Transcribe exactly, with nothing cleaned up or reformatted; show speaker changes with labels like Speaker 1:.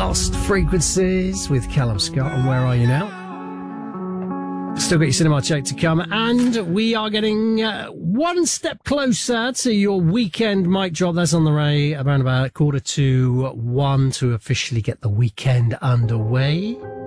Speaker 1: Lost Frequencies with Callum Scott and Where Are You Now? Still got your cinema check to come, and we are getting uh, one step closer to your weekend mic drop. That's on the way around about quarter to one to officially get the weekend underway.